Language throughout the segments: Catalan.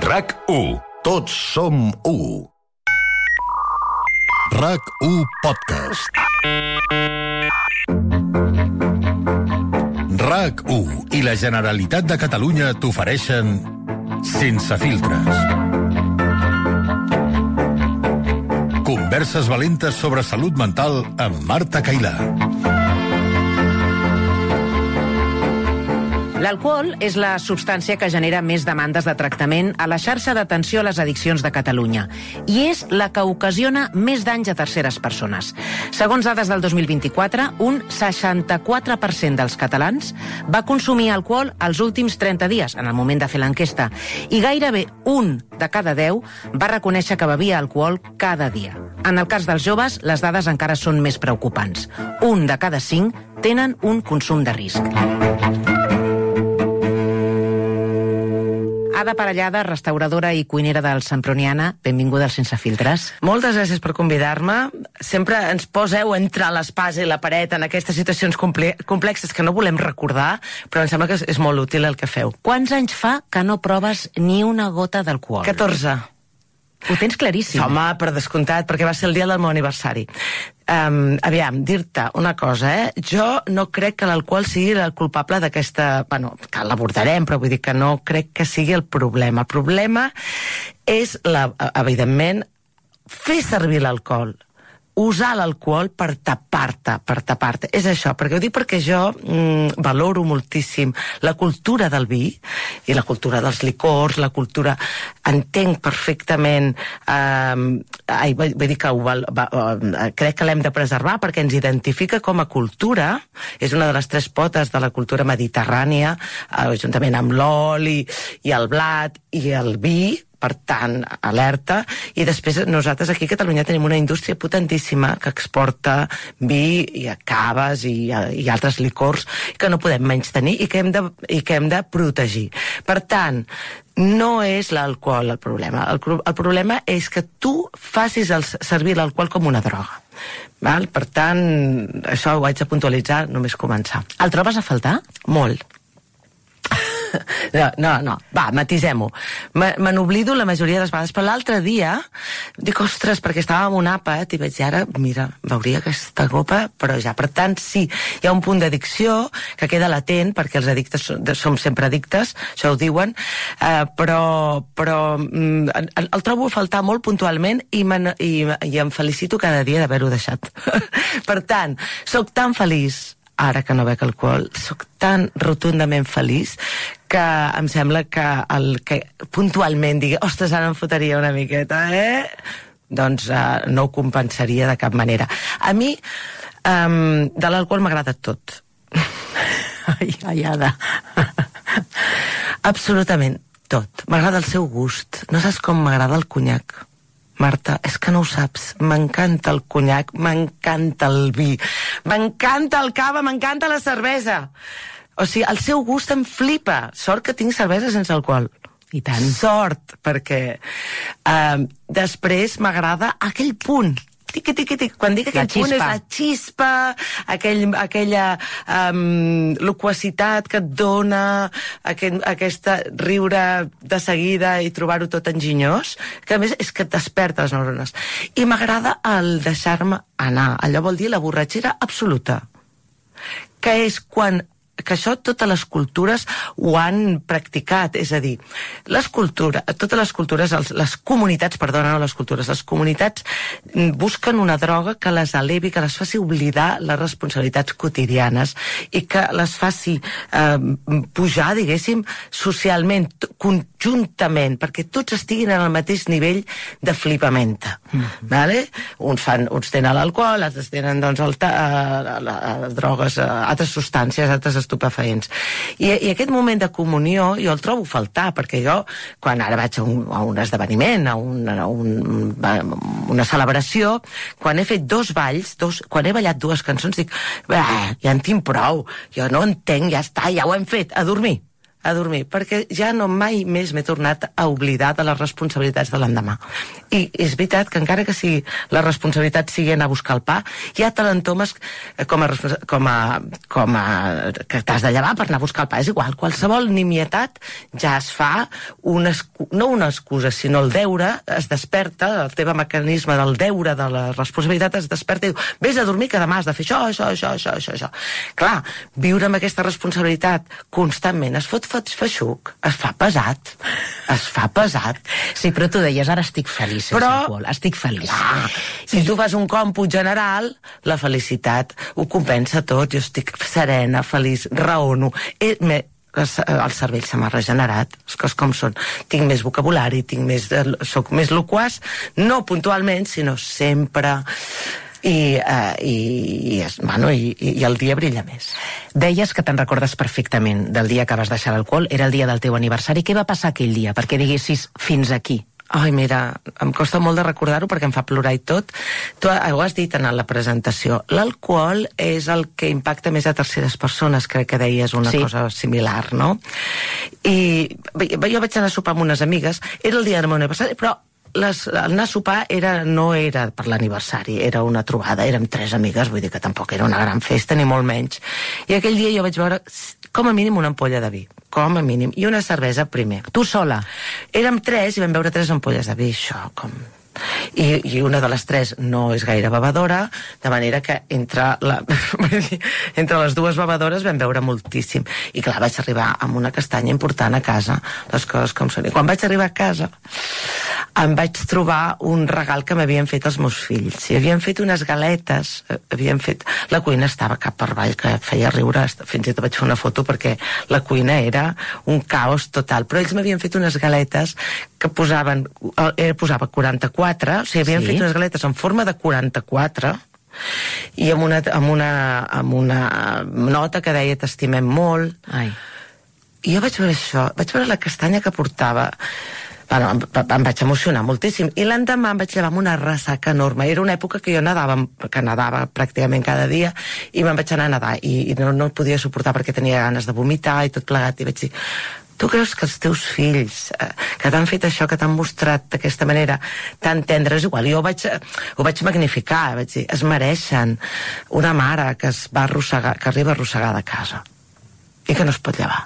RAC1. Tots som u. RAC1 Podcast. RAC1 i la Generalitat de Catalunya t'ofereixen Sense filtres. Converses valentes sobre salut mental amb Marta Cailà. L'alcohol és la substància que genera més demandes de tractament a la xarxa d'atenció a les addiccions de Catalunya i és la que ocasiona més danys a terceres persones. Segons dades del 2024, un 64% dels catalans va consumir alcohol els últims 30 dies, en el moment de fer l'enquesta, i gairebé un de cada 10 va reconèixer que bevia alcohol cada dia. En el cas dels joves, les dades encara són més preocupants. Un de cada 5 tenen un consum de risc. Ada Parellada, restauradora i cuinera del Semproniana, benvinguda al Sense Filtres. Moltes gràcies per convidar-me. Sempre ens poseu entre l'espasa i la paret en aquestes situacions complexes que no volem recordar, però em sembla que és molt útil el que feu. Quants anys fa que no proves ni una gota d'alcohol? 14. Ho tens claríssim. Home, per descomptat, perquè va ser el dia del meu aniversari. Aviam, dir-te una cosa, Jo no crec que l'alcohol sigui el culpable d'aquesta... Bueno, que l'abordarem, però vull dir que no crec que sigui el problema. El problema és, evidentment, fer servir l'alcohol. Usar l'alcohol per tapar-te. És això, perquè ho dic perquè jo valoro moltíssim la cultura del vi i la cultura dels licors, la cultura... Entenc perfectament... vull dir que crec que l'hem de preservar perquè ens identifica com a cultura. És una de les 3 potes de la cultura mediterrània, juntament amb l'oli i el blat i el vi. Per tant, alerta. I després nosaltres aquí a Catalunya tenim una indústria potentíssima que exporta vi i caves i altres licors que no podem menystenir i que hem de protegir. Per tant, no és l'alcohol el problema. El problema és que tu facis servir l'alcohol com una droga. Val? Per tant, això ho haig de puntualitzar només començar. El trobes a faltar? Molt. No, va, matisem-ho. Me n'oblido la majoria de les vegades, però l'altre dia dic, ostres, perquè estava amb un àpat i vaig dir, ara, mira, veuria aquesta copa, però ja, per tant, sí, hi ha un punt d'addicció que queda latent, perquè els addictes som sempre addictes, això ho diuen, però el trobo a faltar molt puntualment i em felicito cada dia d'haver-ho deixat. Per tant, soc tan feliç ara que no bec alcohol, soc tan rotundament feliç que em sembla que el que puntualment digui, ostres, ara em fotria una miqueta, doncs no ho compensaria de cap manera. A mi, de l'alcohol m'agrada tot. Ai, Ada. Absolutament tot. M'agrada el seu gust. No saps com m'agrada el conyac. Marta, és que no ho saps. M'encanta el conyac, m'encanta el vi, m'encanta el cava, m'encanta la cervesa. O sigui, el seu gust em flipa. Sort que tinc cervesa sense alcohol. I tant. Sort, perquè després m'agrada aquell punt. Tic. Quan dic aquell punt és la xispa, aquella loquacitat que et dona, aquesta riure de seguida i trobar-ho tot enginyós, que a més és que et desperta les neurones. I m'agrada el deixar-me anar. Allò vol dir la borratxera absoluta. Que és quan... que això totes les cultures ho han practicat, és a dir, totes les cultures, les comunitats busquen una droga que les elevi, que les faci oblidar les responsabilitats quotidianes i que les faci pujar, diguéssim, socialment, conjuntament, perquè tots estiguin en el mateix nivell de flipamenta. Vale? Uns tenen l'alcohol, altres tenen drogues, altres substàncies, altres estupefaents. I aquest moment de comunió jo el trobo a faltar, perquè jo, quan ara vaig a un esdeveniment, a una celebració, quan he fet 2 balls, quan he ballat 2 cançons, dic, ja en tinc prou, jo no entenc, ja està, ja ho hem fet, a dormir. a dormir, perquè ja no mai més m'he tornat a oblidar de les responsabilitats de l'endemà. I és veritat que encara que sigui la responsabilitat sigui anar a buscar el pa, hi ha talentomes com a que t'has de llevar per anar a buscar el pa. És igual, qualsevol nimietat ja es fa no una excusa, sinó el deure es desperta, el teu mecanisme del deure, de la responsabilitat es desperta i diu, vés a dormir que demà has de fer això. Clar, viure amb aquesta responsabilitat constantment es fot feixuc, es fa pesat. Sí, però tu deies, ara estic feliç sense alcohol, estic feliç. Clar, si tu fas un còmput general, la felicitat ho compensa tot, jo estic serena, feliç, raono, el cervell se m'ha regenerat, les coses com són, tinc més vocabulari, soc més loquaç, no puntualment, sinó sempre, i el dia brilla més. Deies que te'n recordes perfectament del dia que vas deixar l'alcohol, era el dia del teu aniversari. Què va passar aquell dia? Perquè diguessis fins aquí. Ai, mira, em costa molt de recordar-ho perquè em fa plorar i tot. Tu ho has dit en la presentació. L'alcohol és el que impacta més a terceres persones, crec que deies una cosa similar, no? I jo vaig anar a sopar amb unes amigues, era el dia del meu aniversari, però anar a sopar no era per l'aniversari, era una trobada, érem 3 amigues, vull dir que tampoc era una gran festa, ni molt menys. I aquell dia jo vaig veure, com a mínim, una ampolla de vi, com a mínim, i una cervesa primer. Tu sola? Érem 3 i vam veure 3 ampolles de vi, això, com... I una de les 3 no és gaire bevedora, de manera que entre les dues bevedores vam beure moltíssim. I clar, vaig arribar amb una castanya important a casa, les coses com són. I quan vaig arribar a casa em vaig trobar un regal que m'havien fet els meus fills. I havien fet unes galetes, la cuina estava cap per avall, que feia riure, fins i tot vaig fer una foto perquè la cuina era un caos total, però ells m'havien fet unes galetes que posava 44, o sigui, havien fet unes galetes en forma de 44 i amb una nota que deia t'estimem molt. Ai. I jo vaig veure això, vaig veure la castanya que portava. Bueno, em vaig emocionar moltíssim. I l'endemà em vaig llevar amb una ressaca enorme. Era una època que jo nadava pràcticament cada dia i me'n vaig anar a nedar i no podia suportar perquè tenia ganes de vomitar i tot plegat. I vaig dir, tu creus que els teus fills que t'han fet això, que t'han mostrat d'aquesta manera tan tendra, és igual, jo ho vaig magnificar, vaig dir, es mereixen una mare que arriba arrossegada a casa i que no es pot llevar.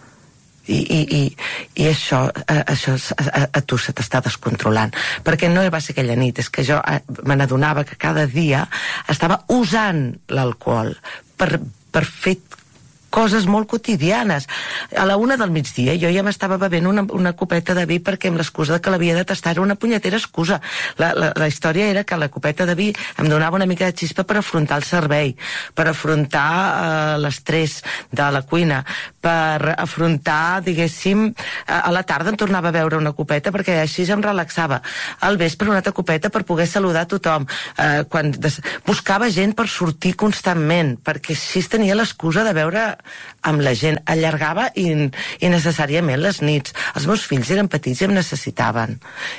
I això a tu se t'està descontrolant, perquè no va ser aquella nit, és que jo me n'adonava que cada dia estava usant l'alcohol per fer coses molt quotidianes. A la 1 del migdia jo ja m'estava bevent una copeta de vi perquè amb l'excusa que l'havia de tastar era una punyetera excusa. La història era que la copeta de vi em donava una mica de xispa per afrontar el servei, per afrontar l'estrès de la cuina, per afrontar, diguéssim, a la tarda em tornava a beure una copeta perquè així em relaxava. Al vespre una altra copeta per poder saludar tothom. Buscava gent per sortir constantment, perquè així tenia l'excusa de veure amb la gent, allargava innecessàriament les nits. Els meus fills eren petits i em necessitaven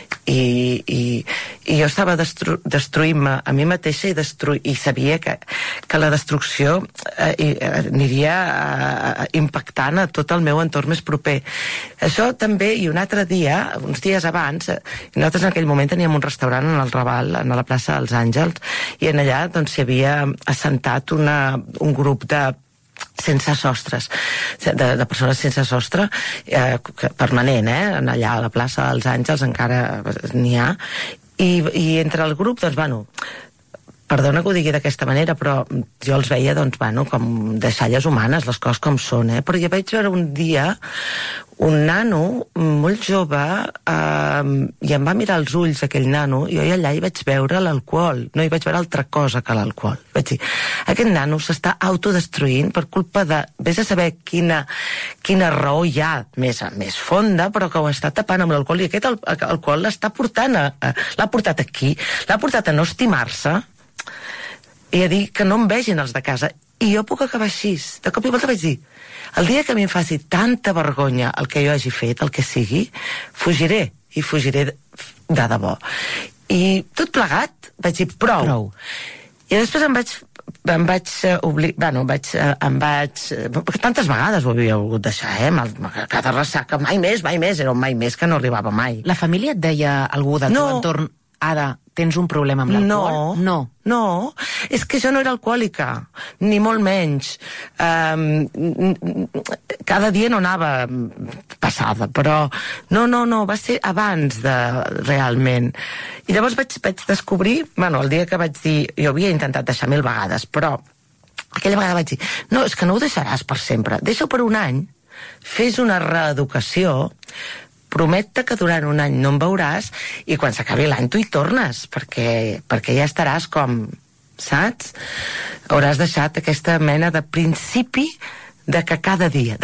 i jo estava destruint-me a mi mateixa i sabia que la destrucció aniria impactant a tot el meu entorn més proper. Això també, i un altre dia, uns dies abans, nosaltres en aquell moment teníem un restaurant en el Raval, a la plaça dels Àngels, i en allà doncs s'hi havia assentat un grup sense sostres, de persones sense sostre, permanent, allà a la plaça dels Àngels encara n'hi ha, i entre el grup, doncs, bueno, perdona que ho digui d'aquesta manera, però jo els veia, doncs, bueno, com deixalles humanes, les coses com són, però jo vaig veure un dia un nano molt jove i em va mirar als ulls aquell nano i jo allà hi vaig veure l'alcohol, no hi vaig veure altra cosa que l'alcohol. Vaig dir, aquest nano s'està autodestruint per culpa de, vés a saber quina raó hi ha més fonda, però que ho està tapant amb l'alcohol, i aquest alcohol l'està portant l'ha portat aquí, l'ha portat a no estimar-se i a dir que no em vegin els de casa. I jo puc acabar així. De cop i volta vaig dir, el dia que a mi em faci tanta vergonya el que jo hagi fet, el que sigui, fugiré, i fugiré de debò. I tot plegat vaig dir, prou. I després em vaig em vaig tantes vegades ho havia volgut deixar, cada ressaca, mai més, era un mai més que no arribava mai. La família et deia algú del teu entorn, Ada, tens un problema amb l'alcohol? No, és que jo no era alcohòlica, ni molt menys. Cada dia no anava passada, però no, va ser abans realment. I llavors vaig descobrir, el dia que vaig dir, jo havia intentat deixar 1000 vegades, però aquella vegada vaig dir, no, és que no ho deixaràs per sempre, deixa-ho per un any, fes una reeducació, promet-te que durant un any no em veuràs i quan s'acabi l'any tu hi tornes perquè ja estaràs com, saps? Hauràs deixat aquesta mena de principi de que cada dia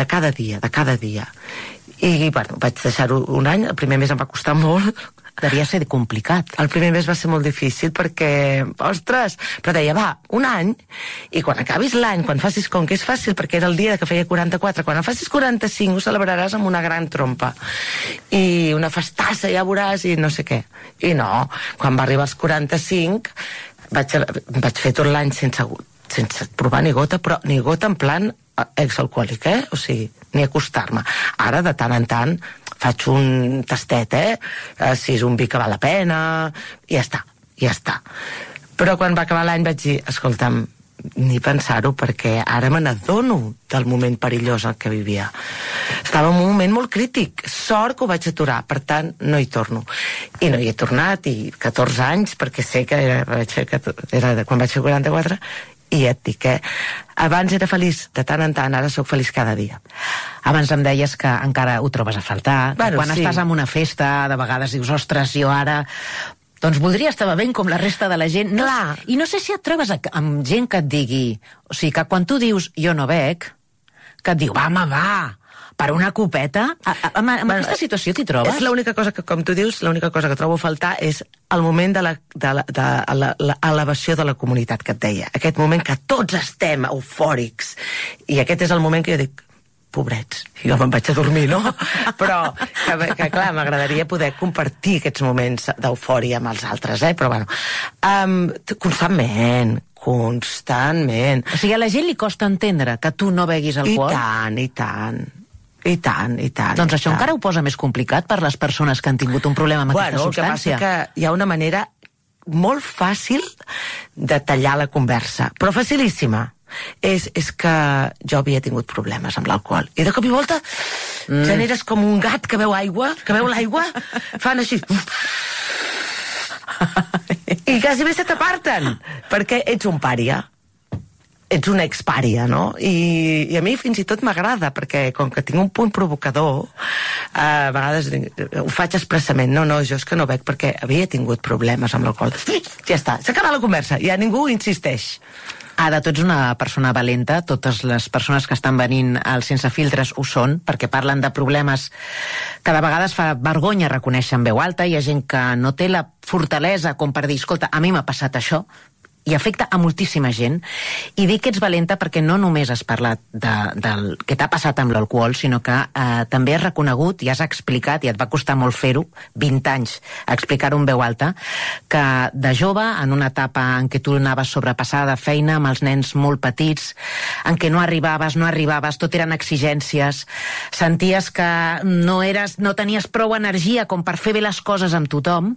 i vaig deixar-ho un any, el primer mes em va costar molt. Devia ser complicat. El primer mes va ser molt difícil perquè, ostres, però deia, va, un any, i quan acabis l'any, quan facis, com que és fàcil, perquè era el dia que feia 44, quan en facis 45 ho celebraràs amb una gran trompa. I una festassa, ja veuràs, i no sé què. I no, quan va arribar als 45, vaig fer tot l'any sense provar ni gota, però ni gota en plan exalcohòlic, o sigui, ni acostar-me. Ara, de tant en tant, faig un tastet, si és un vi que val la pena, i ja està. Però quan va acabar l'any vaig dir, escolta'm, ni pensar-ho, perquè ara me n'adono del moment perillós en què vivia. Estava en un moment molt crític. Sort que ho vaig aturar, per tant, no hi torno. I no hi he tornat, i 14 anys, perquè sé que era quan vaig fer 44, i ja et dic, abans era feliç de tant en tant, ara sóc feliç cada dia. Abans em deies que encara ho trobes a faltar, quan estàs en una festa de vegades dius, ostres, jo ara doncs voldria estar bevent com la resta de la gent. I no sé si et trobes amb gent que et digui, o sigui, que quan tu dius jo no bec, que et diu, va, per una copeta. En aquesta situació t'hi trobes? És l'única cosa que, com tu dius, l'única cosa que trobo a faltar és el moment de l'elevació de la comunitat que et deia. Aquest moment que tots estem eufòrics. I aquest és el moment que jo dic, pobrets, jo me'n vaig a dormir, no? Però, que clar, m'agradaria poder compartir aquests moments d'eufòria amb els altres, però bueno, constantment. O sigui, a la gent li costa entendre que tu no beguis alcohol? I tant. Doncs això encara ho posa més complicat per les persones que han tingut un problema amb aquesta substància. El que passa que hi ha una manera molt fàcil de tallar la conversa, però facilíssima. És que jo havia tingut problemes amb l'alcohol. I de cop i volta generes com un gat que veu l'aigua, fan així... I quasi bé se t'aparten, perquè ets un pària. Ets un expària, no? I a mi fins i tot m'agrada, perquè com que tinc un punt provocador, a vegades ho faig expressament. No, jo és que no bec perquè havia tingut problemes amb l'alcohol. Ja està, s'acaba la conversa, ja ningú insisteix. Ada, tu ets una persona valenta, totes les persones que estan venint al Sense Filtres ho són, perquè parlen de problemes que de vegades fa vergonya reconèixer en veu alta, hi ha gent que no té la fortalesa com per dir, escolta, a mi m'ha passat això, i afecta a moltíssima gent, i dic que ets valenta perquè no només has parlat del que t'ha passat amb l'alcohol, sinó que també has reconegut i has explicat, i et va costar molt fer-ho, 20 anys, explicar-ho en veu alta, que de jove, en una etapa en què tu anaves sobrepassada de feina, amb els nens molt petits, en què no arribaves, tot eren exigències, senties que no tenies prou energia com per fer bé les coses amb tothom,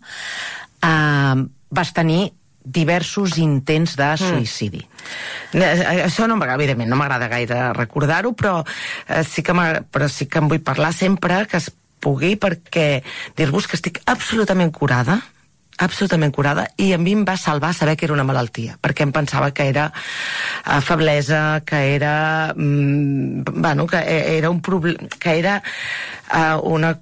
vas tenir diversos intents de suïcidi. Això no evidentment no m'agrada gaire recordar-ho, però sí que en vull parlar sempre que es pugui, perquè dir-vos que estic absolutament curada, i a mi em va salvar saber que era una malaltia, perquè em pensava que era feblesa, que era que era un problema, que era una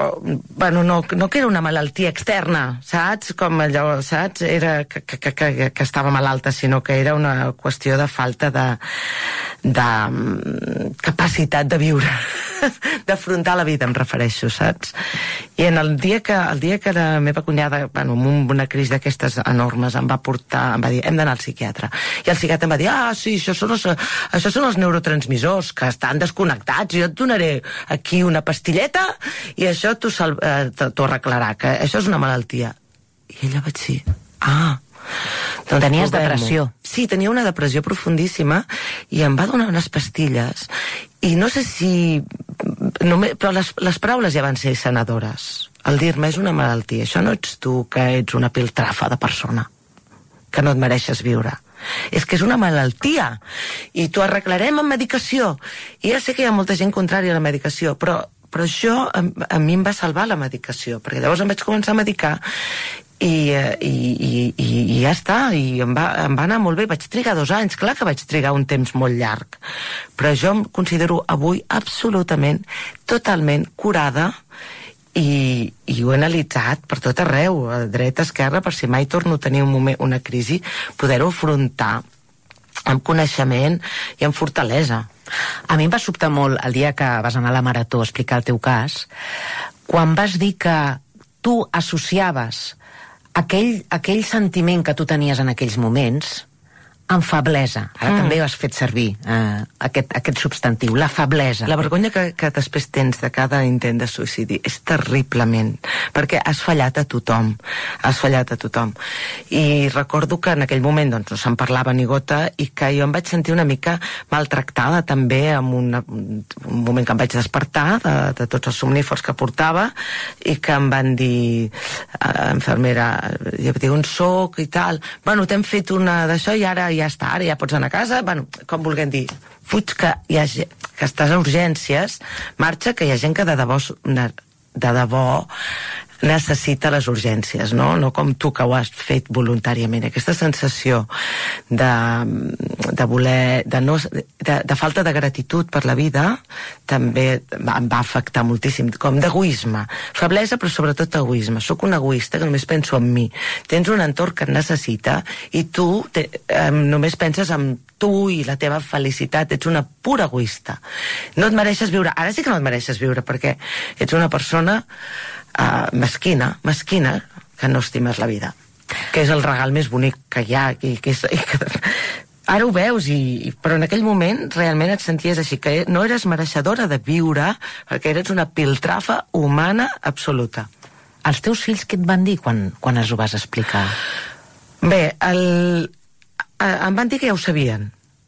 no que era una malaltia externa, saps? Com allò, saps? Era que estava malalta, sinó que era una qüestió de falta de capacitat de viure, d'afrontar la vida, em refereixo, saps? I el dia que la meva cunyada, amb una crisi d'aquestes enormes, em va dir, hem d'anar al psiquiatre. I el psiquiatre em va dir, sí, això són els neurotransmissors que estan desconnectats, jo et donaré aquí una pastilleta i això t'ho arreglarà, que això és una malaltia. I ella vaig dir, Doncs tenies depressió. Sí, tenia una depressió profundíssima i em va donar unes pastilles i no sé si... però les paraules ja van ser sanadores. El dir-me és una malaltia. Això no ets tu, que ets una piltrafa de persona, que no et mereixes viure. És que és una malaltia i t'ho arreglarem amb medicació. I ja sé que hi ha molta gent contrària a la medicació, però això a mi em va salvar la medicació, perquè llavors em vaig començar a medicar i ja està, i em va anar molt bé. Vaig trigar 2 anys, clar que vaig trigar un temps molt llarg, però jo em considero avui absolutament, totalment curada. I ho he analitzat per tot arreu, a dreta, a esquerra, per si mai torno a tenir una crisi, poder-ho afrontar amb coneixement i amb fortalesa. A mi em va sobtar molt el dia que vas anar a la Marató a explicar el teu cas, quan vas dir que tu associaves aquell sentiment que tu tenies en aquells moments amb feblesa. Ara també has fet servir aquest substantiu, la feblesa. La vergonya que després tens de cada intent de suïcidi és terriblement, perquè has fallat a tothom. I recordo que en aquell moment doncs, no se'n parlava ni gota i que jo em vaig sentir una mica maltractada també en un moment que em vaig despertar de tots els somnífers que portava i que em van dir, infermera, jo dic, on soc i tal, bueno, t'hem fet una d'això i ara ja està, ara ja pots anar a casa, bueno, com vulguem dir, fuig, que estàs a urgències, marxa, que hi ha gent que de debò necessita les urgències, no com tu que ho has fet voluntàriament. Aquesta sensació de voler, de falta de gratitud per la vida també em va afectar moltíssim, com d'egoisme, feblesa però sobretot egoisme. Soc un egoista que només penso en mi. Tens un entorn que et necessita i tu només penses en tu i la teva felicitat, ets una pura egoista. No et mereixes viure, ara sí que no et mereixes viure perquè ets una persona mesquina, que no estimes la vida, que és el regal més bonic que hi ha i que ara ho veus, però en aquell moment realment et senties així, que no eres mereixedora de viure perquè eres una piltrafa humana absoluta. Els teus fills què et van dir quan els ho vas explicar? Bé, em van dir que ja ho sabien.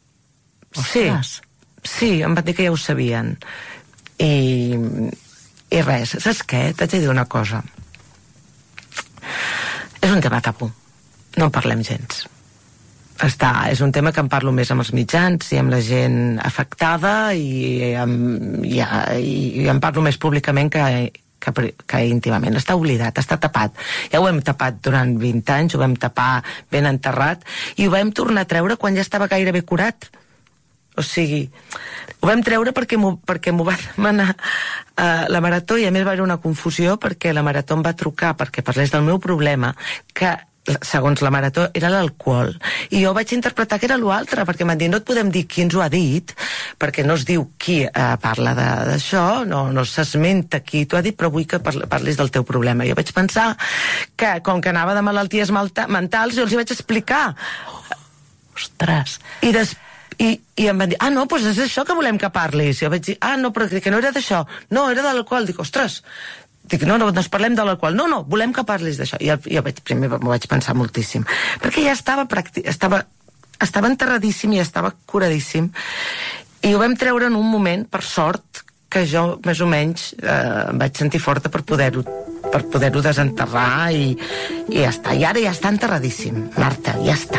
Sí, em van dir que ja ho sabien. I res, saps què? T'haig de dir una cosa. És un tema tabú. No en parlem gens. És un tema que en parlo més amb els mitjans i amb la gent afectada i en parlo més públicament que íntimament. Està oblidat, està tapat. Ja ho hem tapat durant 20 anys, ho vam tapar ben enterrat i ho vam tornar a treure quan ja estava gairebé curat. O sigui, ho vam treure perquè m'ho va demanar la Marató i a més va haver una confusió perquè la Marató em va trucar perquè parlés del meu problema, que segons la Marató era l'alcohol, i jo vaig interpretar que era l'altre, perquè m'han dit no et podem dir qui ens ho ha dit, perquè no es diu qui parla d'això, no s'esmenta qui t'ho ha dit, però vull que parlis del teu problema. Jo vaig pensar que com que anava de malalties mentals jo els hi vaig explicar. Ostres! I em van dir, no, doncs és això que volem que parlis. Jo vaig dir, no, però que no era d'això. No, era de l'alcohol. Dic, ostres, no ens parlem de l'alcohol. No, volem que parlis d'això. I jo primer m'ho vaig pensar moltíssim. Perquè ja estava enterradíssim i estava curadíssim. I ho vam treure en un moment, per sort, que jo, més o menys, em vaig sentir forta per poder-ho desenterrar i ja està. I ara ja està enterradíssim, Marta, ja està.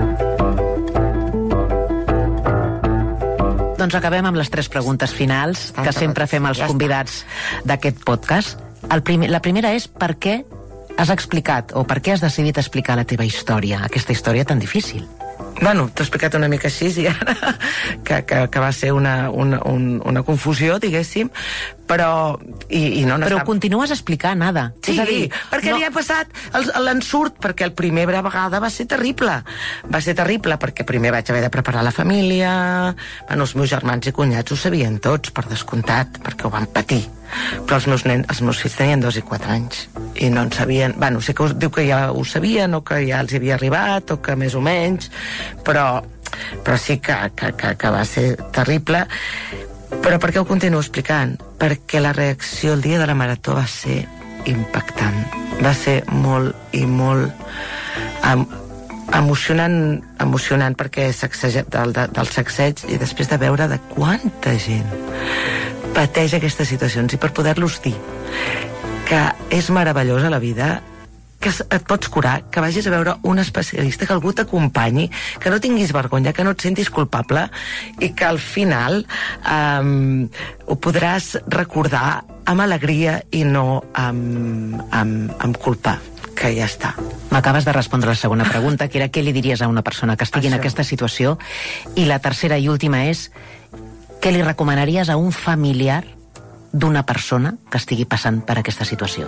Doncs acabem amb les 3 preguntes finals que sempre fem als convidats d'aquest podcast. La primera és per què has explicat o per què has decidit explicar la teva història, aquesta història tan difícil? Bueno, t'ho he explicat una mica així i ara que va ser una confusió, diguéssim, però Però continues explicant, Ada. Sí, perquè li ha passat l'ensurt, perquè el primer vegada va ser terrible. Va ser terrible perquè primer vaig haver de preparar la família, els meus germans i cunyats ho sabien tots, per descomptat, perquè ho van patir. Però els meus fills tenien 2 i 4 anys i no en sabien, sé que diu que ja ho sabien o que ja els havia arribat o que més o menys, però sí que va ser terrible. Però per què ho continuo explicant? Perquè la reacció el dia de la Marató va ser impactant, va ser molt i molt emocionant perquè del sacseig i després de veure de quanta gent pateix aquestes situacions i per poder-los dir que és meravellosa la vida, que et pots curar, que vagis a veure un especialista, que algú t'acompanyi, que no tinguis vergonya, que no et sentis culpable i que al final ho podràs recordar amb alegria i no amb culpa, que ja està. M'acabes de respondre la segona pregunta, que era què li diries a una persona que estigui en aquesta situació, i la tercera i última és què li recomanaries a un familiar d'una persona que estigui passant per aquesta situació?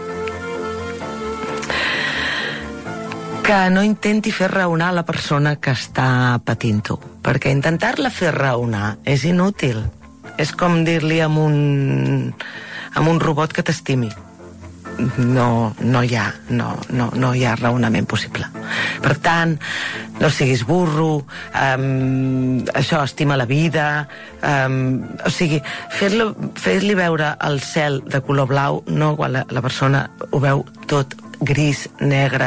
Que no intenti fer raonar la persona que està patint-ho, perquè intentar-la fer raonar és inútil. És com dir-li a un robot que t'estimi. No hi ha raonament possible. Per tant, no siguis burro, això, estima la vida, o sigui, fer-li veure el cel de color blau, no quan la persona ho veu tot gris, negre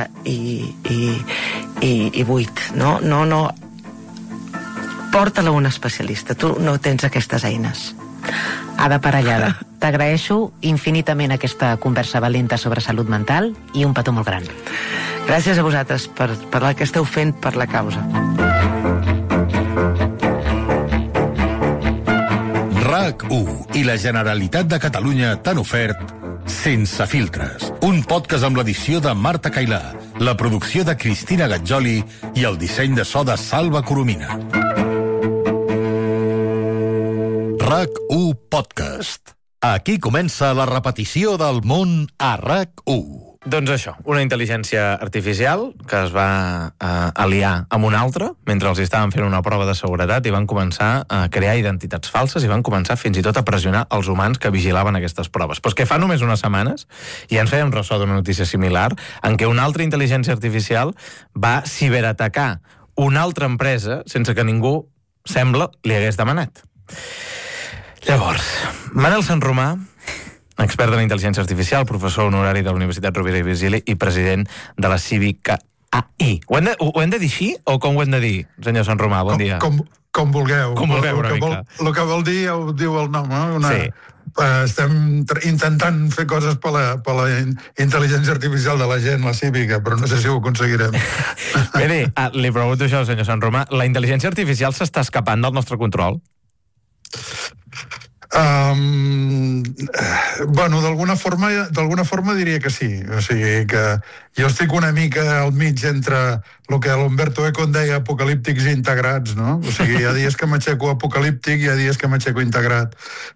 i buit. No. Porta-la a un especialista. Tu no tens aquestes eines. Ada Parellada, t'agraeixo infinitament aquesta conversa valenta sobre salut mental i un petó molt gran. Gràcies a vosaltres per el que esteu fent per la causa. RAC1 i la Generalitat de Catalunya t'han ofert Sense Filtres, un podcast amb l'edició de Marta Cailà, la producció de Cristina Gatjoli i el disseny de so de Salva Coromina. RAC1 Podcast. Aquí comença la repetició del món a RAC1. Doncs això, una intel·ligència artificial que es va aliar amb una altra mentre els estaven fent una prova de seguretat i van començar a crear identitats falses i van començar fins i tot a pressionar els humans que vigilaven aquestes proves. Però és que fa només unes setmanes, i ens fèiem ressò d'una notícia similar, en què una altra intel·ligència artificial va ciberatacar una altra empresa sense que ningú, sembla, li hagués demanat. Llavors, Manel Sanromà, expert en intel·ligència artificial, professor honorari de la Universitat Rovira i Virgili i president de la Cívica AI. Ho hem de dir així o com ho hem de dir, senyor Sanromà? Bon dia. Com vulgueu. Com vulgueu, una mica. El que vol dir ja ho diu el nom, no? Sí. Estem intentant fer coses per la intel·ligència artificial de la gent, la cívica, però no sé si ho aconseguirem. Miri, li pregunto això, senyor Sanromà. La intel·ligència artificial s'està escapant del nostre control? Bueno, d'alguna forma diria que sí. O sigui que jo estic una mica al mig entre el que l'Umberto Eco en deia apocalíptics i integrats, no? O sigui, hi ha dies que m'aixeco apocalíptic i hi ha dies que m'aixeco integrat.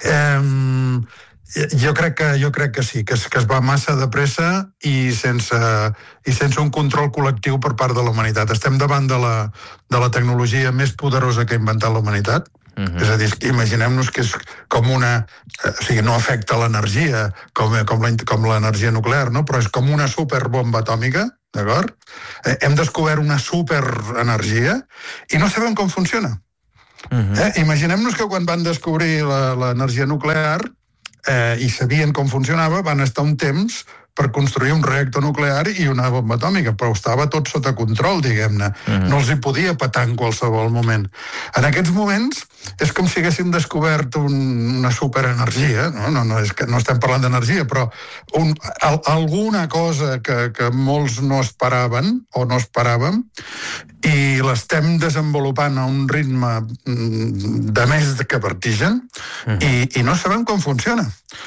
Jo crec que sí, que es va massa de pressa i sense un control col·lectiu per part de la humanitat. Estem davant de la tecnologia més poderosa que ha inventat la humanitat. És a dir, imaginem-nos que és com una... O sigui, no afecta l'energia com l'energia nuclear, no? Però és com una superbomba atòmica, d'acord? Hem descobert una superenergia i no sabem com funciona. Imaginem-nos que quan van descobrir l'energia nuclear i sabien com funcionava, van estar un temps per construir un reactor nuclear i una bomba atòmica, però estava tot sota control, diguem-ne. No els hi podia petar en qualsevol moment. En aquests moments és com si haguéssim descobert una superenergia, no estem parlant d'energia, però alguna cosa que molts no esperaven o no esperàvem i l'estem desenvolupant a un ritme de més que vertigen i no sabem com funciona.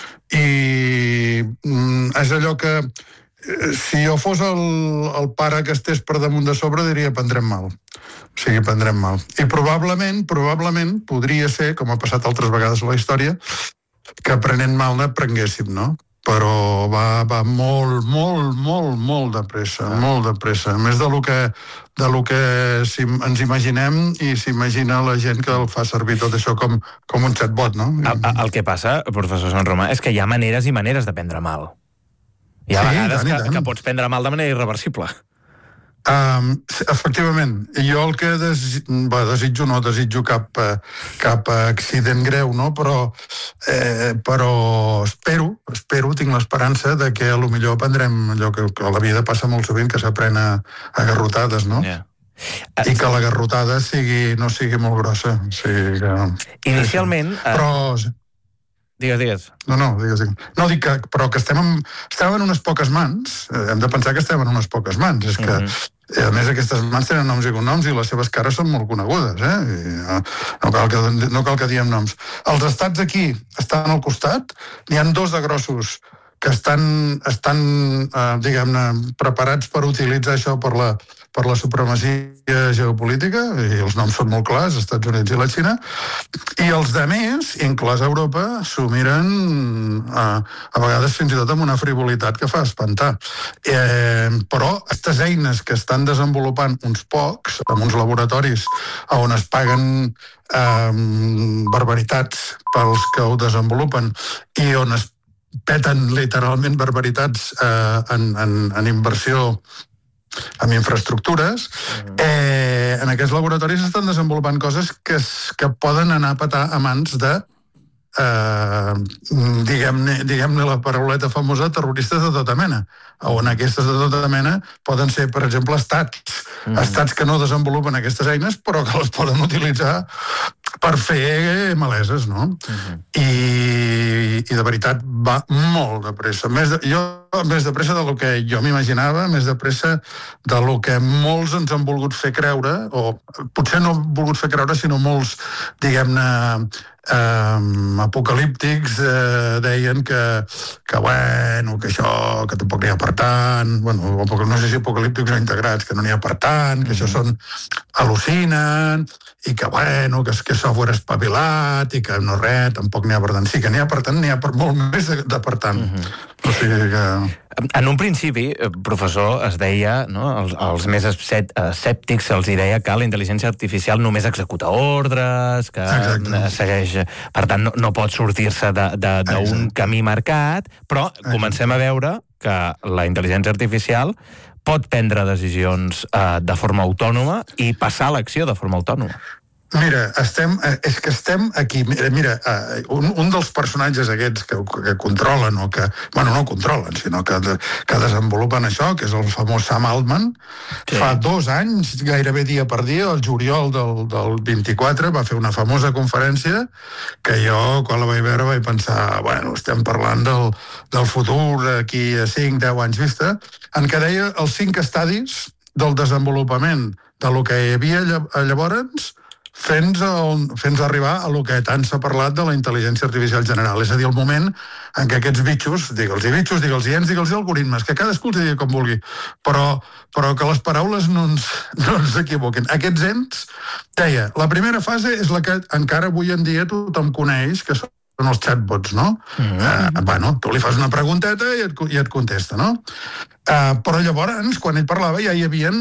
I és allò que si jo fos el pare que estés per damunt de sobre diria prendrem mal. O sigui, prendrem mal. I probablement podria ser, com ha passat altres vegades a la història, que prenent mal n'aprenguéssim, no? Però va molt de pressa, molt de pressa. Més de lo que ens imaginem i s'imagina la gent que el fa servir tot això com un chatbot, no? El que passa, professor Sanromà, és que hi ha maneres i maneres de prendre mal. Hi ha vegades que pots prendre mal de manera irreversible. Efectivament, jo el que desitjo cap accident greu, no? Però espero, tinc l'esperança de que a lo millor aprendrem allò que a la vida passa molt sovint, que s'aprèn a garrotades, no? Yeah. I que la garrotada no sigui molt grossa. Inicialment... Però... Digues. No, digues. No, dic però que estem en unes poques mans. Hem de pensar que estem en unes poques mans. És que, a més, aquestes mans tenen noms i cognoms i les seves cares són molt conegudes, No cal que diem noms. Els estats aquí estan al costat, n'hi ha 2 de grossos que estan diguem-ne, preparats per utilitzar això per la supremacia geopolítica, i els noms són molt clars, Estats Units i la Xina, i els demés, inclòs Europa, s'ho miren a vegades fins i tot amb una frivolitat que fa espantar. Però aquestes eines que estan desenvolupant uns pocs, en uns laboratoris on es paguen barbaritats pels que ho desenvolupen i on es peten literalment barbaritats en inversió en infraestructures, en aquests laboratoris estan desenvolupant coses que poden anar a petar a mans de diguem-ne la parauleta famosa, terroristes de tota mena, on aquestes de tota mena poden ser, per exemple, estats que no desenvolupen aquestes eines però que les poden utilitzar per fer maleses, no? I de veritat va molt de pressa. Més de pressa del que jo m'imaginava, més de pressa del que molts ens han volgut fer creure, o potser no han volgut fer creure, sinó molts, diguem-ne, apocalíptics deien que això, que tampoc n'hi ha per tant, no sé si apocalíptics o integrats, que no n'hi ha per tant, que això al·lucinen, i que software espavilat, i que no res, tampoc n'hi ha per tant. Sí que n'hi ha per tant, n'hi ha per molt més de per tant. O sigui que... En un principi, professor, es deia, no, als més escèptics se'ls deia que la intel·ligència artificial només executa ordres, que segueix... Per tant, no pot sortir-se d'un camí marcat, però comencem a veure que la intel·ligència artificial pot prendre decisions de forma autònoma i passar a l'acció de forma autònoma. Mira, és que estem aquí. Mira, un dels personatges aquests que controlen, o que, no controlen, sinó que desenvolupen això, que és el famós Sam Altman, fa 2 anys, gairebé dia per dia, el juliol del 24, va fer una famosa conferència que jo, quan la vaig veure, vaig pensar, estem parlant del futur d'aquí a 5-10 anys vista, en què deia els 5 estadis del desenvolupament de lo que hi havia llavors fins arribar a lo que tant s'ha parlat de la intel·ligència artificial general. És a dir, el moment en què aquests bitxos, digue'ls ens, digue'ls algoritmes, que cadascú els digui com vulgui, però que les paraules no ens equivoquin. Aquests ens, deia, la primera fase és la que encara avui en dia tothom coneix, que són els chatbots, no? Tu li fas una pregunteta i et contesta, no? Però llavors, quan ell parlava, ja hi havia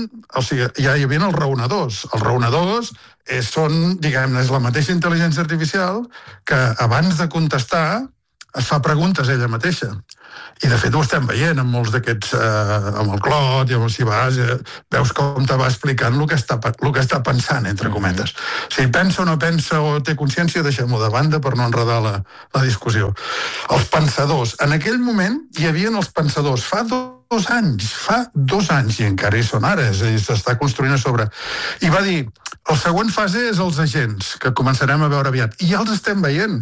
els raonadors. Els raonadors són, diguem-ne, és la mateixa intel·ligència artificial que abans de contestar es fa preguntes ella mateixa. I de fet ho estem veient amb molts d'aquests, amb el Clot i amb el Sibas, veus com te va explicant el que està pensant, entre cometes. Si pensa o no pensa o té consciència, deixem-ho de banda per no enredar la discussió. Els pensadors. En aquell moment hi havia els pensadors. Fa 2 anys, i encara hi són ara, és a dir, s'està construint a sobre. I va dir, la següent fase és els agents, que començarem a veure aviat. I ja els estem veient.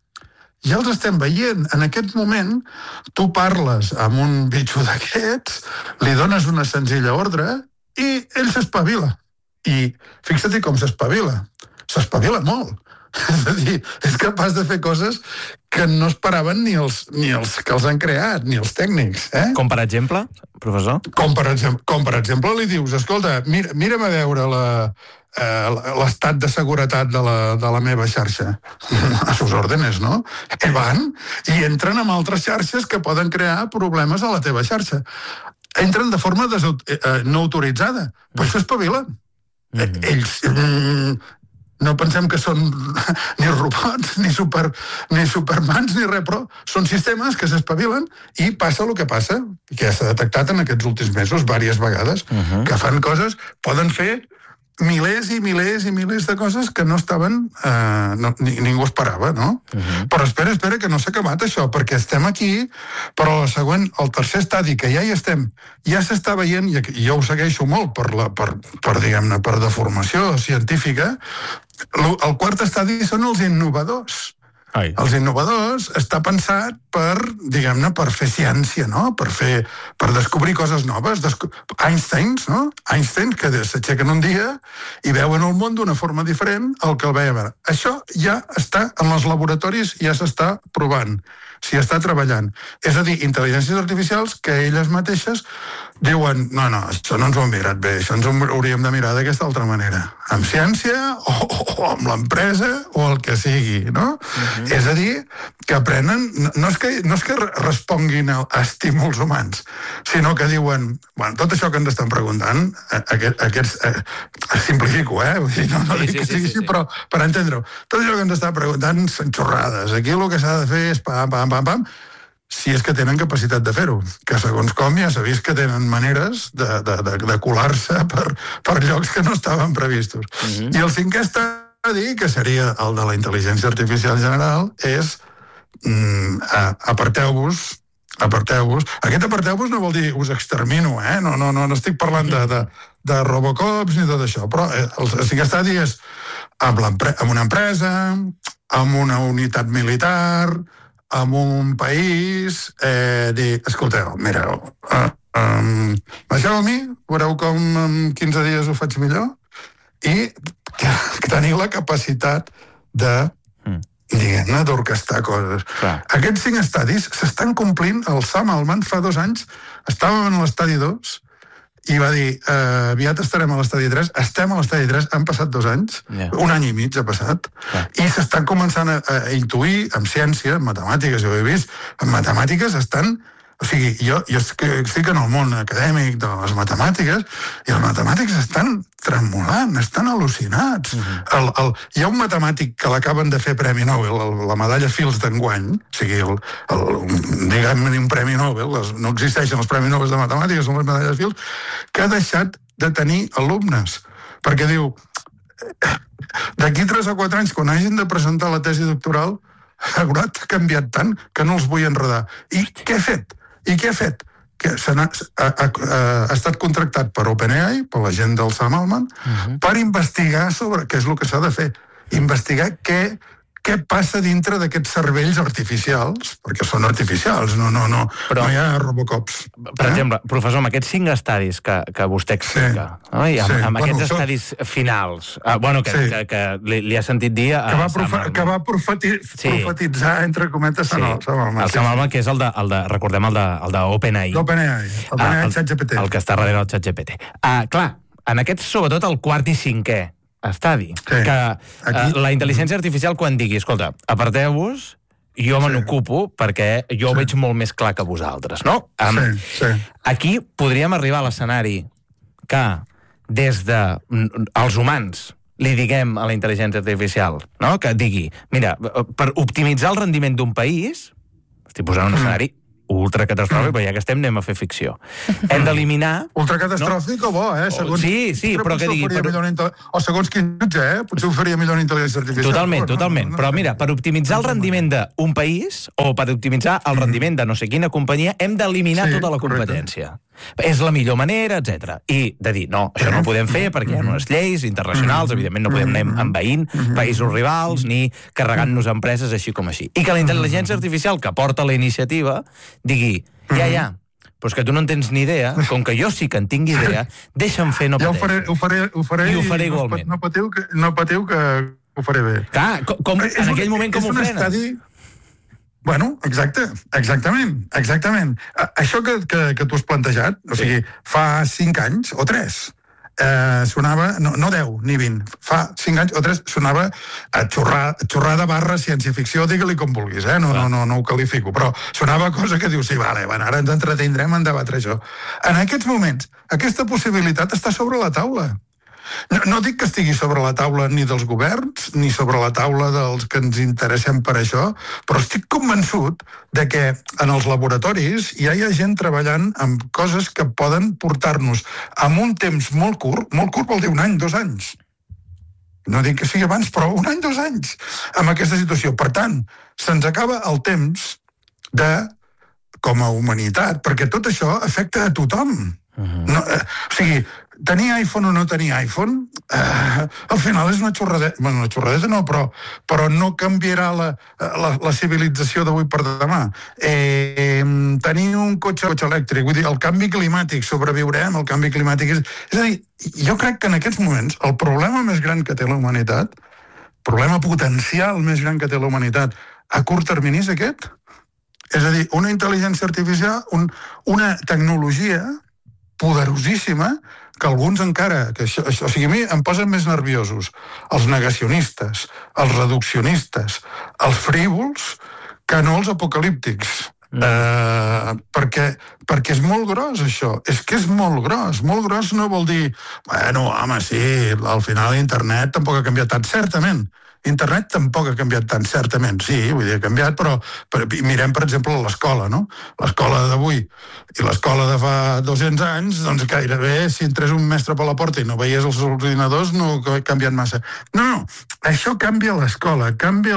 En aquest moment, tu parles amb un bitxo d'aquests, li dones una senzilla ordre i ell s'espavila. I fixa't com s'espavila. S'espavila molt. És a dir, és capaç de fer coses que no esperaven ni els que els han creat, ni els tècnics. Com per exemple, professor? Com per exemple li dius, escolta, mira'm a veure l'estat de seguretat de la meva xarxa. A sus órdenes, no? I van i entren amb altres xarxes que poden crear problemes a la teva xarxa. Entren de forma no autoritzada, però s'espavilen. Ells no pensem que són ni robots, ni supermans, ni res, però són sistemes que s'espavilen i passa el que passa, que ja s'ha detectat en aquests últims mesos diverses vegades, que fan coses, poden fer milers i milers i milers de coses que no estaven... ningú esperava, no? Però espera, que no s'ha acabat això, perquè estem aquí, però el tercer estadi, que ja hi estem, ja s'està veient, i jo ho segueixo molt diguem-ne, per deformació científica, el quart estadi són els innovadors. Els innovadors està pensat per, diguem-ne, per fer ciència, no? Per descobrir coses noves. Einsteins, no? Einsteins que s'aixequen un dia i veuen el món d'una forma diferent al que el veiem ara. Això ja està en els laboratoris, ja s'està provant, s'hi està treballant. És a dir, intel·ligències artificials que elles mateixes diuen, no, això no ens ho hem mirat bé, això ens ho hauríem de mirar d'aquesta altra manera. Amb ciència o amb l'empresa o el que sigui, no? És a dir, que aprenen... No és que responguin a estímuls humans, sinó que diuen, bueno, tot això que ens estan preguntant, simplifico, Vull dir, no dic que sigui així, però per entendre-ho, tot això que ens estan preguntant són xorrades. Aquí el que s'ha de fer és pam, si és que tenen capacitat de fer-ho, que segons com ja s'ha vist que tenen maneres de colar-se per llocs que no estaven previstos. I el cinquè estadi, que seria el de la intel·ligència artificial general, és aparteu-vos. Aquest aparteu-vos no vol dir us extermino, no estic parlant de Robocops ni tot això, però el cinquè estadi és amb una empresa, amb una unitat militar, amb un país, dir, escolteu, mireu, baixeu a mi, veureu com en 15 dies ho faig millor, i tenir la capacitat de, diguem-ne, d'orquestar coses. Aquests 5 estadis s'estan complint. El Sam Altman fa 2 anys estàvem en l'estadi 2 i va dir, aviat estarem a l'estadi 3, estem a l'estadi 3, han passat 2 anys, 1 any i mig ha passat, i s'estan començant a intuir, amb ciència, en matemàtiques, jo ho he vist, en matemàtiques estan... O sigui, jo estic en el món acadèmic de les matemàtiques i els matemàtics estan tremolant, estan al·lucinats. Hi ha un matemàtic que l'acaben de fer Premi Nobel, la medalla Fields d'enguany, o sigui, diguem-ne un Premi Nobel, no existeixen els Premis Nobel de matemàtiques, són les medalles Fields, que ha deixat de tenir alumnes, perquè diu, d'aquí 3 o 4 anys, quan hagin de presentar la tesi doctoral, haurà canviat tant que no els vull enredar. I què ha fet? Que ha estat contractat per OpenAI, per la gent del Sam Altman, per investigar sobre què és el que s'ha de fer. Investigar què passa dintre d'aquests cervells artificials, perquè són artificials, no hi ha Robocops. Per exemple, professor, amb aquests 5 estadis que vostè explica, i amb aquests estadis finals, que li ha sentit dir... Que va profetitzar, entre cometes, el Sam Altman, que és el de, recordem, el d'OpenAI. L'OpenAI ChatGPT. El que està darrere del ChatGPT. Clar, en aquests, sobretot, el quart i 5è estadi, que la intel·ligència artificial quan digui, escolta, aparteu-vos, jo me n'ocupo perquè jo ho veig molt més clar que vosaltres, no? Aquí podríem arribar a l'escenari que des de els humans li diguem a la intel·ligència artificial, no? Que digui, mira, per optimitzar el rendiment d'un país, estic posant un escenari ultracatastròfic, però ja que estem anem a fer ficció. Hem d'eliminar... Ultracatastròfic o bo, Segons sí, però què digui... O segons quin jutge, potser ho faria millor en intel·ligència artificial. Totalment. Però mira, per optimitzar el rendiment d'un país o per optimitzar el rendiment de no sé quina companyia, hem d'eliminar tota la competència. És la millor manera, etc. I de dir, no, això no ho podem fer perquè hi ha unes lleis internacionals, evidentment no podem anar envaint països rivals ni carregant-nos empreses així com així. I que la intel·ligència artificial que porta la iniciativa digui, ja, però és que tu no en tens ni idea, com que jo sí que en tinc idea, deixa'm fer, no pateixo. Ho faré i ho faré igualment. No patiu que ho faré bé. Clar, en aquell moment com ho frenes? Bueno, exactament. Això que tu has plantejat, o sigui, fa 5 anys o 3, sonava, no 10 ni 20, fa 5 anys o 3 sonava a xorrada barra ciència-ficció, digue-li com vulguis, no ho qualifico, però sonava cosa que diu, sí, vale, ara ens entretindrem en debatre això. En aquests moments, aquesta possibilitat està sobre la taula. No dic que estigui sobre la taula ni dels governs, ni sobre la taula dels que ens interessem per això, però estic convençut de que en els laboratoris ja hi ha gent treballant amb coses que poden portar-nos en un temps molt curt vol dir 1 any, 2 anys. No dic que sigui abans, però 1 any, 2 anys, amb aquesta situació. Per tant, se'ns acaba el temps com a humanitat, perquè tot això afecta a tothom. No, o sigui, tenir iPhone o no tenir iPhone, al final és una xorradeta. Bueno, una xorradeta no, però no canviarà la civilització d'avui per demà. Tenir un cotxe elèctric, vull dir, el canvi climàtic, sobreviurem, el canvi climàtic... És a dir, jo crec que en aquests moments el problema més gran que té la humanitat, el problema potencial més gran que té la humanitat a curt termini és aquest. És a dir, una intel·ligència artificial, una tecnologia poderosíssima que alguns encara... O sigui, a mi em posen més nerviosos els negacionistes, els reduccionistes, els frívols, que no els apocalíptics. Perquè és molt gros, això. És que és molt gros. Molt gros no vol dir... Bueno, home, sí, al final internet tampoc ha canviat tant. Certament, internet tampoc ha canviat tant, certament. Sí, vull dir, ha canviat, però mirem, per exemple, l'escola, no? L'escola d'avui i l'escola de fa 200 anys, doncs gairebé, si entrés un mestre per la porta i no veies els ordinadors, no ha canviat massa. No, això canvia l'escola, canvia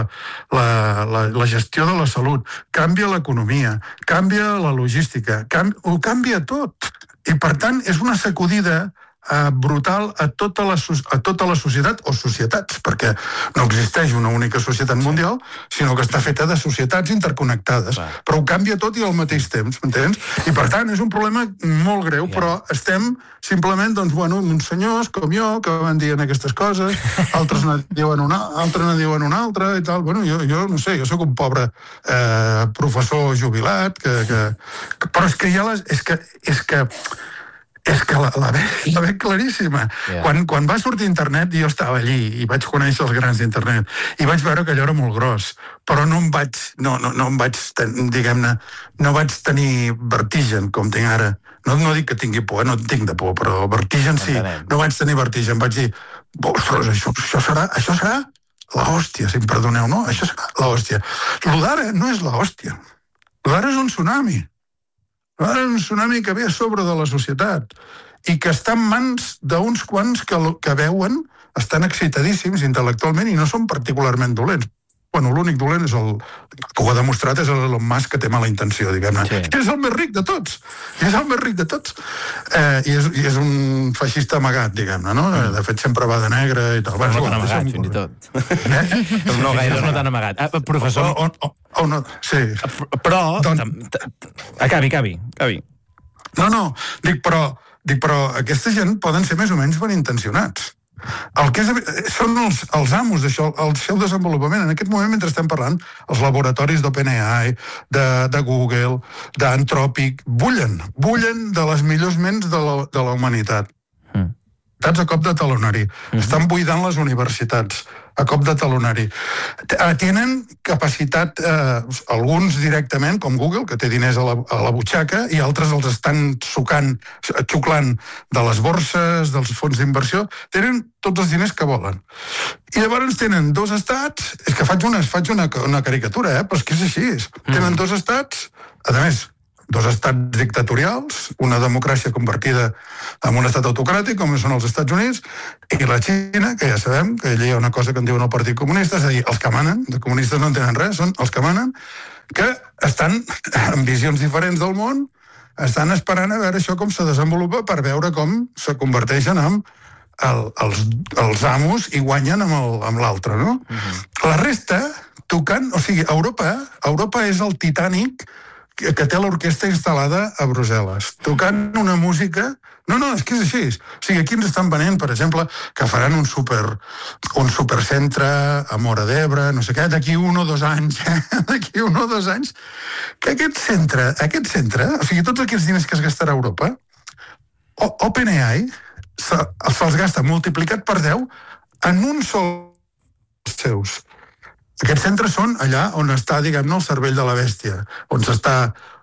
la gestió de la salut, canvia l'economia, canvia la logística, ho canvia tot. I, per tant, és una sacudida brutal a tota la societat o societats, perquè no existeix una única societat mundial, sinó que està feta de societats interconnectades. Però ho canvia tot i al mateix temps, m'entens? I per tant és un problema molt greu, però estem simplement, doncs, bueno, uns senyors com jo, que van dient aquestes coses, altres ne diuen una altra i tal. Bueno, jo no sé, jo sóc un pobre professor jubilat, però és que ja és que la veig claríssima. Quan va sortir internet, jo estava allí i vaig conèixer els grans d'internet i vaig veure que allò era molt gros, però no em vaig tenir vertigen com tinc ara. No dic que tingui por, no tinc de por, però vertigen sí. No vaig tenir vertigen, vaig dir, ostres, això serà l'hòstia, si em perdoneu, no? Això serà l'hòstia. Lo d'ara no és l'hòstia. Lo d'ara és un tsunami. Un tsunami que ve a sobre de la societat i que està en mans d'uns quants que veuen, estan excitadíssims intel·lectualment i no són particularment dolents. Bueno, l'únic dolent és que ho ha demostrat és Elon Musk, que té mala intenció, diguem-ne. Sí. És el més ric de tots. I és un feixista amagat, diguem-ne, no? De fet, sempre va de negre i tal. No tan amagat, fins i tot. No gaire, no tan amagat. Professor... Sí. Però... Acabi. No, dic, però aquesta gent poden ser més o menys ben intencionats. Són els amos d'això, el seu desenvolupament. En aquest moment, mentre estem parlant, els laboratoris d'OpenAI, de Google, d'Anthropic, bullen de les millors ments de la humanitat. A cop de talonari. Estan buidant les universitats a cop de talonari. Tenen capacitat, alguns directament, com Google, que té diners a la butxaca, i altres els estan xuclant de les borses, dels fons d'inversió. Tenen tots els diners que volen. I llavors tenen 2 estats, és que faig una caricatura, però és que és així. Tenen 2 estats, a més, 2 estats dictatorials, una democràcia convertida en un estat autocràtic, com són els Estats Units, i la Xina, que ja sabem que allà hi ha una cosa que en diuen el Partit Comunista, és a dir, els que manen, de comunistes no en tenen res, són els que manen, que estan amb visions diferents del món, estan esperant a veure això com se desenvolupa per veure com se converteixen en els amos i guanyen amb l'altre, no? La resta, tocant... O sigui, Europa és el Titanic que té l'orquestra instal·lada a Brussel·les, tocant una música... No, és que és així. O sigui, aquí ens estan venent, per exemple, que faran un supercentre a Móra d'Ebre, no sé què, d'aquí 1 o 2 anys, d'aquí 1 o 2 anys, que aquest centre, o sigui, tots aquests diners que es gastarà a Europa, OpenAI se'ls gasta multiplicat per 10 en un sol dels seus. Aquests centres són allà on està, diguem-ne, el cervell de la bèstia, on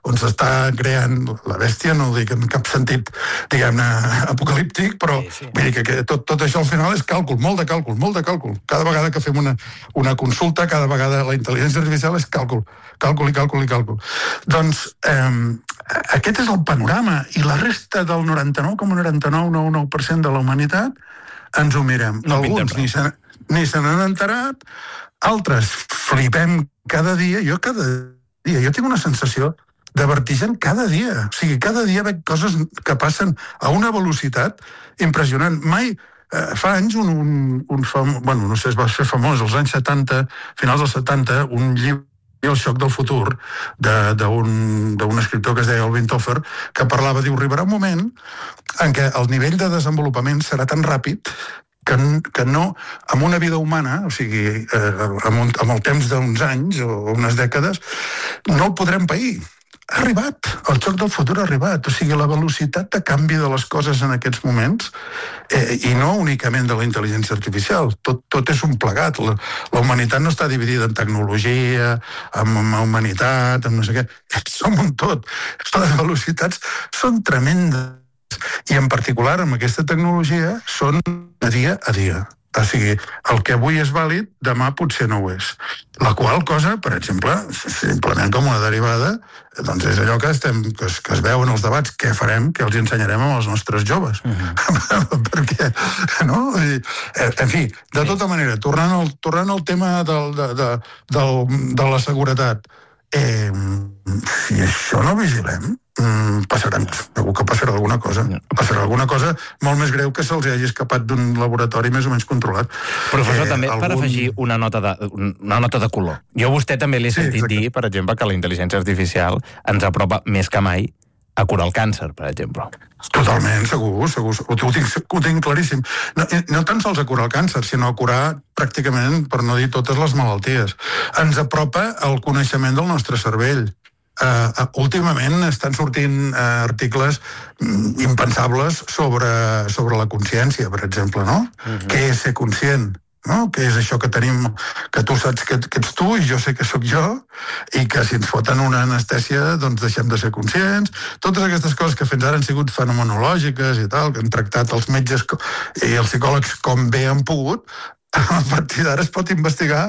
on s'està creant la bèstia, no ho dic en cap sentit, diguem-ne, apocalíptic, però vull dir que tot això al final és càlcul, molt de càlcul. Cada vegada que fem una consulta, cada vegada la intel·ligència artificial és càlcul. Doncs aquest és el panorama, i la resta del 99,9999% de la humanitat ens ho mirem. Alguns ni se n'han enterat, altres flipem cada dia. Jo tinc una sensació de vertigen cada dia. O sigui, cada dia veig coses que passen a una velocitat impressionant. Mai, fa anys, no sé, es va fer famós, als anys 70, finals dels 70, un llibre, El xoc del futur, d'un escriptor que es deia Alvin Toffler, que parlava, diu, arribarà un moment en què el nivell de desenvolupament serà tan ràpid que no, amb una vida humana, o sigui, amb el temps d'uns anys o unes dècades, no el podrem pair. Ha arribat, el xoc del futur ha arribat, o sigui, la velocitat de canvi de les coses en aquests moments, i no únicament de la intel·ligència artificial, tot és un plegat. La humanitat no està dividida en tecnologia, en humanitat, en no sé què, som un tot. Les velocitats són tremendes, i en particular amb aquesta tecnologia són de dia a dia. O sigui, el que avui és vàlid, demà potser no ho és. La qual cosa, per exemple, simplement com una derivada, doncs és allò que es veu en els debats. Què farem, què els ensenyarem als nostres joves? Perquè, no? En fi, de tota manera, tornant al tema de la seguretat, si això no vigilem, segur que passarà alguna cosa. Passarà alguna cosa molt més greu que se'ls hagi escapat d'un laboratori més o menys controlat. Professor, també per afegir una nota de color. Jo a vostè també li he sentit dir, per exemple, que la intel·ligència artificial ens apropa més que mai a curar el càncer, per exemple. Totalment, segur. Ho tinc claríssim. No tan sols a curar el càncer, sinó a curar pràcticament, per no dir totes les malalties. Ens apropa el coneixement del nostre cervell. Últimament estan sortint articles impensables sobre la consciència, per exemple, no? Què és ser conscient? No? Què és això que tenim, que tu saps que ets tu i jo sé que sóc jo, i que si ens foten una anestèsia doncs deixem de ser conscients. Totes aquestes coses que fins ara han sigut fenomenològiques i tal, que han tractat els metges i els psicòlegs com bé han pogut, a partir d'ara es pot investigar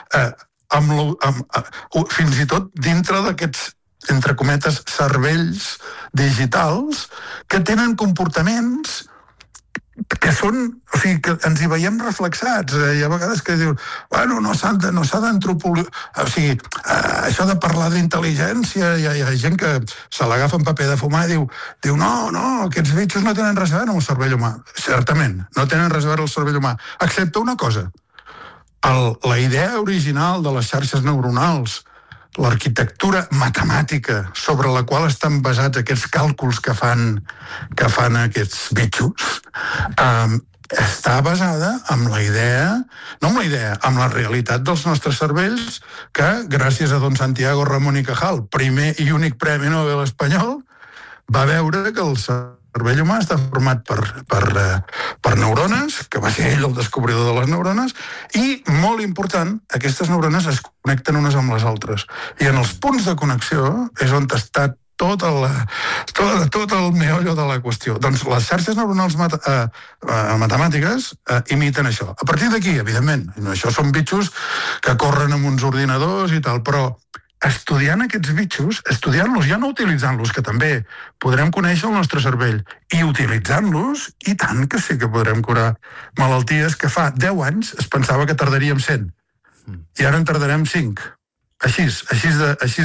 fins i tot dintre d'aquests, entre cometes, cervells digitals que tenen comportaments que són, o sigui, que ens hi veiem reflexats. Hi ha vegades que diuen, bueno, no s'ha d'antropologitzar, o sigui, això de parlar d'intel·ligència, hi ha gent que se l'agafa en paper de fumar i diu, no, aquests bitxos no tenen res a veure amb el cervell humà. Certament, no tenen res a veure amb el cervell humà, excepte una cosa. La idea original de les xarxes neuronals, l'arquitectura matemàtica sobre la qual estan basats aquests càlculs que fan aquests bitxos, està basada amb la idea, amb la realitat dels nostres cervells, que gràcies a don Santiago Ramón y Cajal, primer i únic Premi Nobel espanyol, va veure que el cervell humà està format per neurones, que va ser ell el descobridor de les neurones, i, molt important, aquestes neurones es connecten unes amb les altres. I en els punts de connexió és on està tot el meollo de la qüestió. Doncs les xarxes neuronals matemàtiques imiten això. A partir d'aquí, evidentment, això són bitxos que corren amb uns ordinadors i tal, però estudiant aquests bitxos, estudiant-los, ja no utilitzant-los, que també podrem conèixer el nostre cervell, i utilitzant-los, i tant que sí que podrem curar malalties que fa 10 anys es pensava que tardaríem 100. I ara en tardarem 5. Així